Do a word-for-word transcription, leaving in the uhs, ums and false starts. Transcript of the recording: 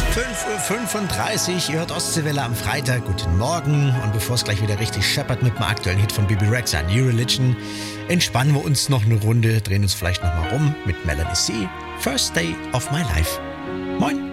fünf Uhr fünfunddreißig, ihr hört Ostseewelle am Freitag. Guten Morgen. Und bevor es gleich wieder richtig scheppert mit dem aktuellen Hit von Bibi Rexha, New Religion, entspannen wir uns noch eine Runde, drehen uns vielleicht nochmal rum mit Melanie C. First Day of My Life. Moin.